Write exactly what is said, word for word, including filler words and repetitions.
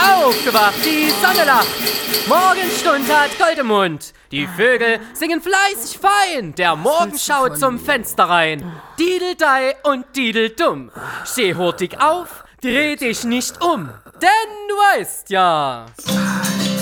Aufgewacht, die Sonne lacht, Morgenstund hat Gold im Mund, die Vögel singen fleißig fein, der Morgen schaut zum Fenster rein. Dideldei und Dideldumm, steh hurtig auf, dreh dich nicht um, denn du weißt ja...